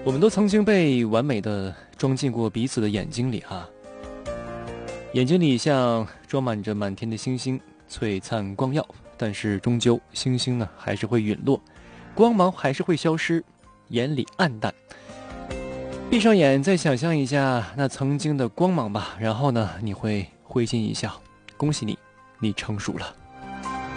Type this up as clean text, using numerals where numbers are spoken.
我们都曾经被完美的装进过彼此的眼睛里哈，眼睛里像装满着满天的星星，璀璨光耀，但是终究星星呢还是会陨落，光芒还是会消失，眼里暗淡。闭上眼，再想象一下那曾经的光芒吧，然后呢，你会会心一笑，恭喜你，你成熟了。